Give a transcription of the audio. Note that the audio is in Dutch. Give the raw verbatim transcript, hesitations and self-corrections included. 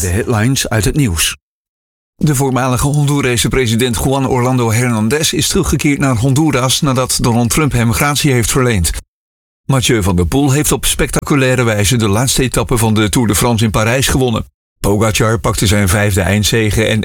De headlines uit het nieuws. De voormalige Hondurese president Juan Orlando Hernández is teruggekeerd naar Honduras nadat Donald Trump hem gratie heeft verleend. Mathieu van der Poel heeft op spectaculaire wijze de laatste etappe van de Tour de France in Parijs gewonnen. Pogacar pakte zijn vijfde eindzege en